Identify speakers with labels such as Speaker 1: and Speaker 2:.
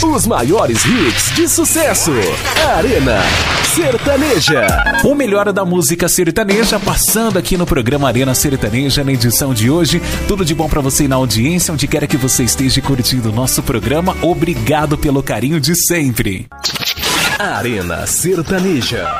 Speaker 1: Os maiores hits de sucesso. Arena Sertaneja.
Speaker 2: O melhor da música sertaneja passando aqui no programa Arena Sertaneja na edição de hoje. Tudo de bom pra você na audiência, onde quer que você esteja curtindo o nosso programa. Obrigado pelo carinho de sempre.
Speaker 1: Arena Sertaneja.